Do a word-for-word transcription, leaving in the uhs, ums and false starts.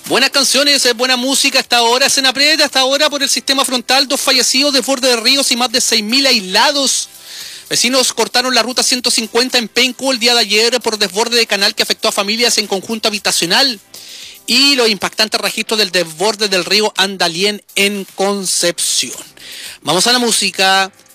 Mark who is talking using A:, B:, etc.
A: Buenas canciones, buena música hasta ahora. Se aprieta hasta ahora por el sistema frontal. Dos fallecidos, desborde de ríos y más de seis mil aislados. Vecinos cortaron la ruta ciento cincuenta en Penco el día de ayer por desborde de canal que afectó a familias en conjunto habitacional. Y los impactantes registros del desborde del río Andalién en Concepción. Vamos a la música.